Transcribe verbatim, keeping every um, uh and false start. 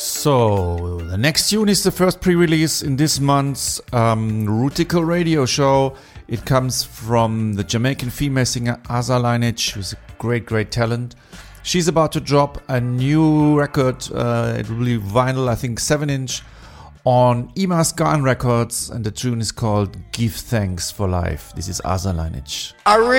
So, the next tune is the first pre-release in this month's um, Rutical radio show. It comes from the Jamaican female singer Aza Lineage, who's a great, great talent. She's about to drop a new record, uh, it will be vinyl, I think seven inch, on Imascan Records, and the tune is called Give Thanks for Life. This is Aza Lineage.